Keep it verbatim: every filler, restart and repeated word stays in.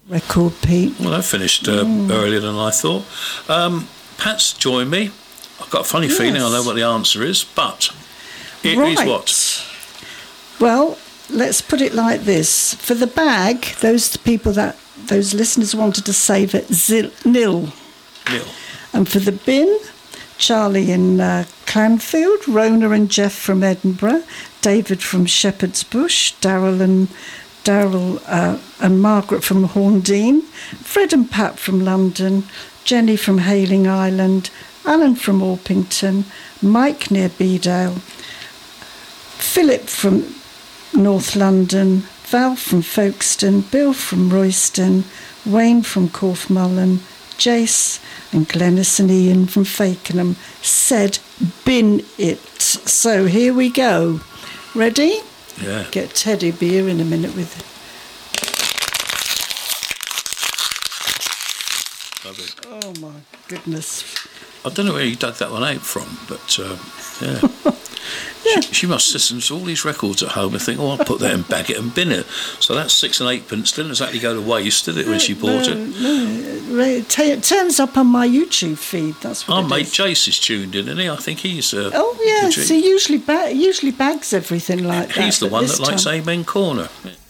record, Pete. Well, I finished uh, mm. earlier than I thought. Um, Pat's joined me. I've got a funny yes. feeling I know what the answer is, but it right. is what? Well, let's put it like this. For the bag, those people that those listeners wanted to save it, zil, nil. Nil. And for the bin, Charlie in uh, Clanfield, Rona and Jeff from Edinburgh, David from Shepherd's Bush, Darryl and Darryl uh, and Margaret from Horndean, Fred and Pat from London, Jenny from Hayling Island, Alan from Orpington, Mike near Bedale, Philip from North London, Val from Folkestone, Bill from Royston, Wayne from Corfmullen, Jace and Glennis and Ian from Fakenham said bin it. So here we go. Ready? Yeah. Get Teddy beer in a minute with it. Lovely. Oh my goodness. I don't know where you dug that one out from, but uh, yeah. yeah. She, she must listen to all these records at home and think, oh, I'll put that in, bag it and bin it. So that's six and eight pence. Didn't exactly go to waste, did it, when she bought no, it? No, it, t- it turns up on my YouTube feed. That's what Our it mate is. Jace is tuned in, isn't he? I think he's... Uh, oh, yes, he usually, ba- usually bags everything like he's that. He's the one that time... likes Amen Corner.